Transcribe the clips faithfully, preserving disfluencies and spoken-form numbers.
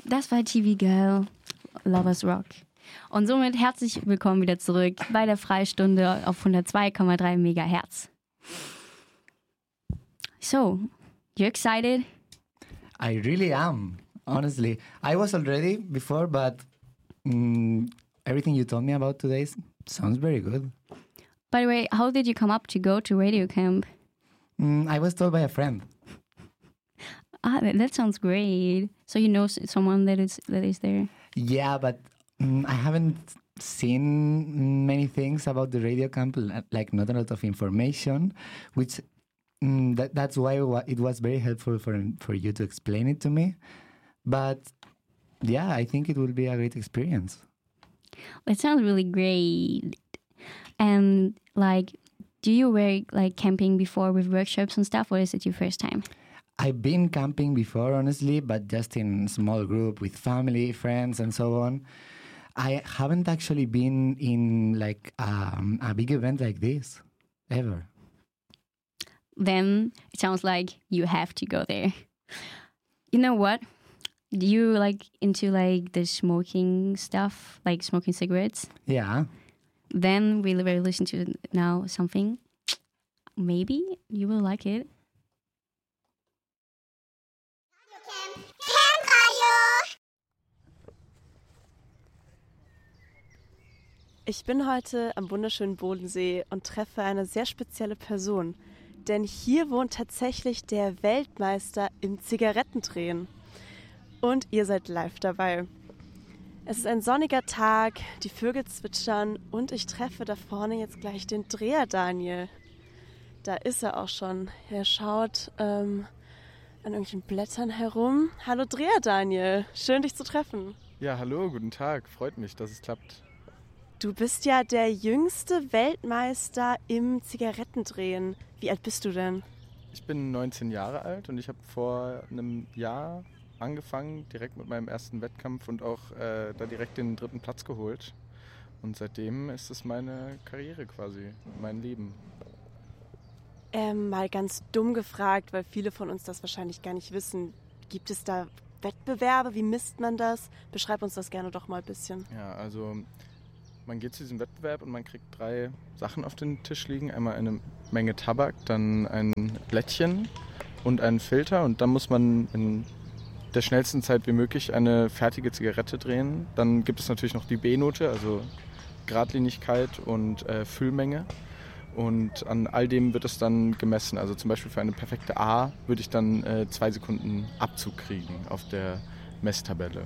Das war T V Girl, Lovers Rock. Und somit herzlich willkommen wieder zurück bei der Freistunde auf hundertzwei Komma drei Megahertz. So, you excited? I really am, honestly. I was already before, but um, everything you told me about today sounds very good. By the way, how did you come up to go to Radio Camp? Mm, I was told by a friend. Ah, that, that sounds great. So you know s- someone that is that is there? Yeah, but mm, I haven't seen many things about the radio camp, li- like not a lot of information, which mm, that, that's why wa- it was very helpful for for you to explain it to me. But yeah, I think it will be a great experience. It sounds really great. And like, do you work like camping before with workshops and stuff, or is it your first time? I've been camping before, honestly, but just in small group with family, friends, and so on. I haven't actually been in like um, a big event like this ever. Then it sounds like you have to go there. You know what? Do you like into like the smoking stuff, like smoking cigarettes? Yeah. Then we will listen to now something. Maybe you will like it. Ich bin heute am wunderschönen Bodensee und treffe eine sehr spezielle Person. Denn hier wohnt tatsächlich der Weltmeister im Zigarettendrehen. Und ihr seid live dabei. Es ist ein sonniger Tag, die Vögel zwitschern und ich treffe da vorne jetzt gleich den Dreher Daniel. Da ist er auch schon. Er schaut ähm, an irgendwelchen Blättern herum. Hallo Dreher Daniel, schön dich zu treffen. Ja, hallo, guten Tag. Freut mich, dass es klappt. Du bist ja der jüngste Weltmeister im Zigarettendrehen. Wie alt bist du denn? Ich bin neunzehn Jahre alt und ich habe vor einem Jahr angefangen, direkt mit meinem ersten Wettkampf und auch äh, da direkt den dritten Platz geholt. Und seitdem ist es meine Karriere quasi, mein Leben. Ähm, mal ganz dumm gefragt, weil viele von uns das wahrscheinlich gar nicht wissen. Gibt es da Wettbewerbe? Wie misst man das? Beschreib uns das gerne doch mal ein bisschen. Ja, also man geht zu diesem Wettbewerb und man kriegt drei Sachen auf den Tisch liegen. Einmal eine Menge Tabak, dann ein Blättchen und einen Filter. Und dann muss man in der schnellsten Zeit wie möglich eine fertige Zigarette drehen. Dann gibt es natürlich noch die B-Note, also Geradlinigkeit und äh, Füllmenge. Und an all dem wird es dann gemessen. Also zum Beispiel für eine perfekte A würde ich dann äh, zwei Sekunden Abzug kriegen auf der Messtabelle.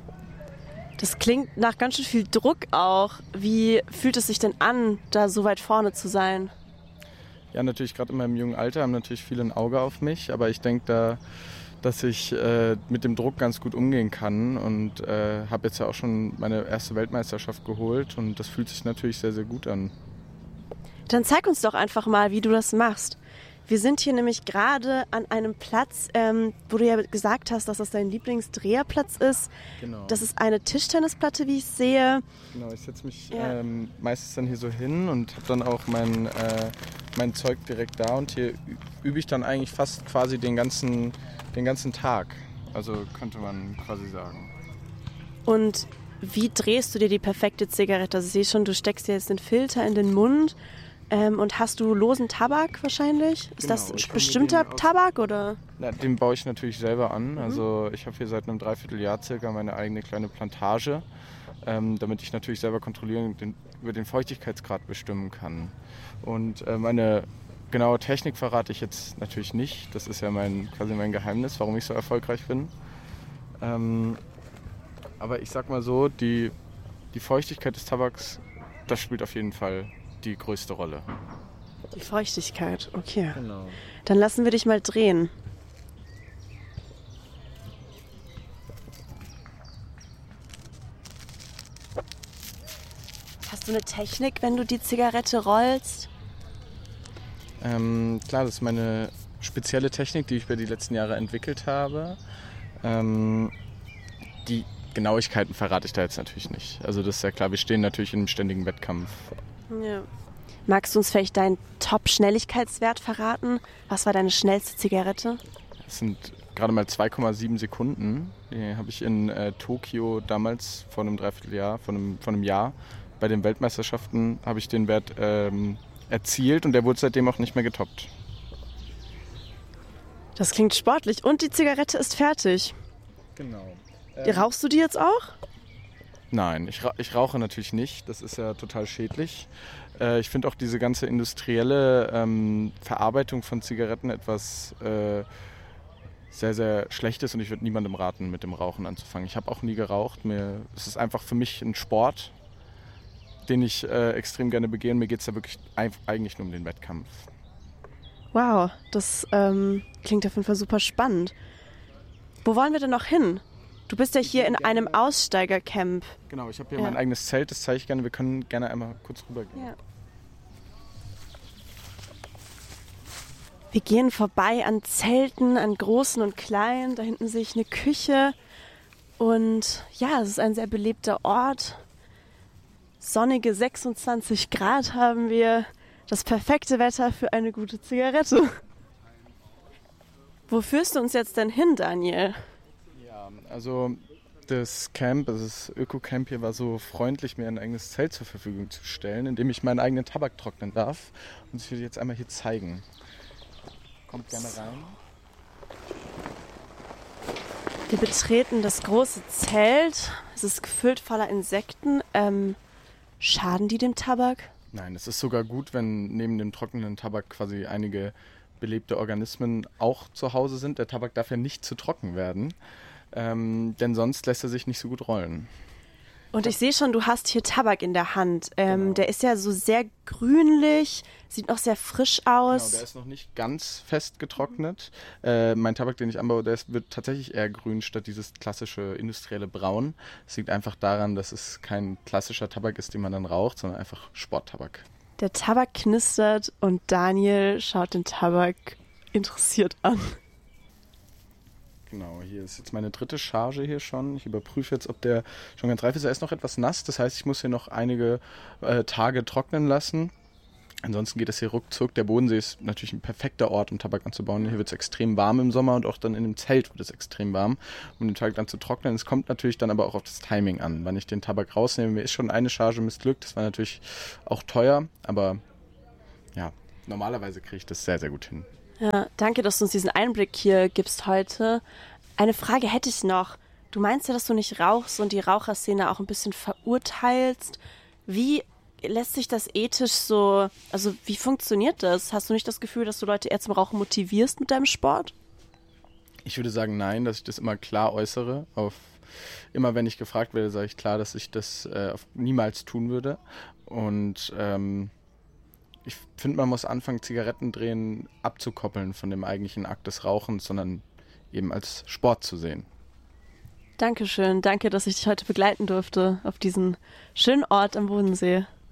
Das klingt nach ganz schön viel Druck auch. Wie fühlt es sich denn an, da so weit vorne zu sein? Ja, natürlich gerade in meinem jungen Alter haben natürlich viele ein Auge auf mich, aber ich denke da, dass ich äh, mit dem Druck ganz gut umgehen kann und äh, habe jetzt ja auch schon meine erste Weltmeisterschaft geholt und das fühlt sich natürlich sehr, sehr gut an. Dann zeig uns doch einfach mal, wie du das machst. Wir sind hier nämlich gerade an einem Platz, ähm, wo du ja gesagt hast, dass das dein Lieblingsdreherplatz ist. Genau. Das ist eine Tischtennisplatte, wie ich sehe. Genau, ich setze mich Ja. ähm, meistens dann hier so hin und habe dann auch mein, äh, mein Zeug direkt da und hier ü- übe ich dann eigentlich fast quasi den ganzen, den ganzen Tag. Also könnte man quasi sagen. Und wie drehst du dir die perfekte Zigarette? Also ich sehe schon, du steckst dir jetzt den Filter in den Mund. Ähm, und hast du losen Tabak wahrscheinlich? Ist Genau, das ich kann bestimmter mir den aus- Tabak oder? Na, den baue ich natürlich selber an. Also ich habe hier seit einem Dreivierteljahr circa meine eigene kleine Plantage, ähm, damit ich natürlich selber kontrollieren den, über den Feuchtigkeitsgrad bestimmen kann. Und äh, meine genaue Technik verrate ich jetzt natürlich nicht. Das ist ja mein, quasi mein Geheimnis, warum ich so erfolgreich bin. Ähm, aber ich sag mal so, die, die Feuchtigkeit des Tabaks, das spielt auf jeden Fall die größte Rolle. Die Feuchtigkeit, okay. Genau. Dann lassen wir dich mal drehen. Hast du eine Technik, wenn du die Zigarette rollst? Ähm, klar, das ist meine spezielle Technik, die ich über die letzten Jahre entwickelt habe. Ähm, die Genauigkeiten verrate ich da jetzt natürlich nicht. Also das ist ja klar, wir stehen natürlich in einem ständigen Wettkampf. Ja. Magst du uns vielleicht deinen Top-Schnelligkeitswert verraten? Was war deine schnellste Zigarette? Das sind gerade mal zwei Komma sieben Sekunden. Die habe ich in äh, Tokio damals vor einem Dreivierteljahr, vor einem, vor einem Jahr bei den Weltmeisterschaften habe ich den Wert ähm, erzielt und der wurde seitdem auch nicht mehr getoppt. Das klingt sportlich und die Zigarette ist fertig. Genau. Ähm, Rauchst du die jetzt auch? Nein, ich, ra- ich rauche natürlich nicht. Das ist ja total schädlich. Äh, ich finde auch diese ganze industrielle ähm, Verarbeitung von Zigaretten etwas äh, sehr, sehr Schlechtes und ich würde niemandem raten, mit dem Rauchen anzufangen. Ich habe auch nie geraucht. Mir, es ist einfach für mich ein Sport, den ich äh, extrem gerne begehe. Und mir geht es da wirklich ein, eigentlich nur um den Wettkampf. Wow, das ähm, klingt auf jeden Fall super spannend. Wo wollen wir denn noch hin? Du bist ja hier in einem Aussteigercamp. Genau, ich habe hier Ja. mein eigenes Zelt, das zeige ich gerne. Wir können gerne einmal kurz rübergehen. Ja. Wir gehen vorbei an Zelten, an großen und kleinen. Da hinten sehe ich eine Küche. Und ja, es ist ein sehr belebter Ort. Sonnige sechsundzwanzig Grad haben wir. Das perfekte Wetter für eine gute Zigarette. Wo führst du uns jetzt denn hin, Daniel? Ja, also das Camp, also das Öko-Camp hier war so freundlich, mir ein eigenes Zelt zur Verfügung zu stellen, in dem ich meinen eigenen Tabak trocknen darf. Und ich will dir jetzt einmal hier zeigen. Kommt gerne rein. Wir betreten das große Zelt. Es ist gefüllt voller Insekten. Ähm, schaden die dem Tabak? Nein, es ist sogar gut, wenn neben dem trockenen Tabak quasi einige belebte Organismen auch zu Hause sind. Der Tabak darf ja nicht zu trocken werden, ähm, denn sonst lässt er sich nicht so gut rollen. Und ich sehe schon, du hast hier Tabak in der Hand. Ähm, Genau. Der ist ja so sehr grünlich, sieht noch sehr frisch aus. Genau, der ist noch nicht ganz fest getrocknet. Äh, mein Tabak, den ich anbaue, der ist, wird tatsächlich eher grün statt dieses klassische industrielle Braun. Das liegt einfach daran, dass es kein klassischer Tabak ist, den man dann raucht, sondern einfach Sporttabak. Der Tabak knistert und Daniel schaut den Tabak interessiert an. Genau, hier ist jetzt meine dritte Charge hier schon. Ich überprüfe jetzt, ob der schon ganz reif ist. Er ist noch etwas nass, das heißt, ich muss hier noch einige äh, Tage trocknen lassen. Ansonsten geht es hier ruckzuck. Der Bodensee ist natürlich ein perfekter Ort, um Tabak anzubauen. Hier wird es extrem warm im Sommer und auch dann in dem Zelt wird es extrem warm, um den Tabak dann zu trocknen. Es kommt natürlich dann aber auch auf das Timing an, wann ich den Tabak rausnehme. Mir ist schon eine Charge missglückt, das war natürlich auch teuer, aber ja, normalerweise kriege ich das sehr, sehr gut hin. Ja, danke, dass du uns diesen Einblick hier gibst heute. Eine Frage hätte ich noch. Du meinst ja, dass du nicht rauchst und die Raucherszene auch ein bisschen verurteilst. Wie lässt sich das ethisch so, also wie funktioniert das? Hast du nicht das Gefühl, dass du Leute eher zum Rauchen motivierst mit deinem Sport? Ich würde sagen nein, dass ich das immer klar äußere. Auf, immer wenn ich gefragt werde, sage ich klar, dass ich das äh, auf, niemals tun würde. Und ähm, ich finde, man muss anfangen, Zigarettendrehen abzukoppeln von dem eigentlichen Akt des Rauchens, sondern eben als Sport zu sehen. Dankeschön, danke, dass ich dich heute begleiten durfte auf diesen schönen Ort am Bodensee.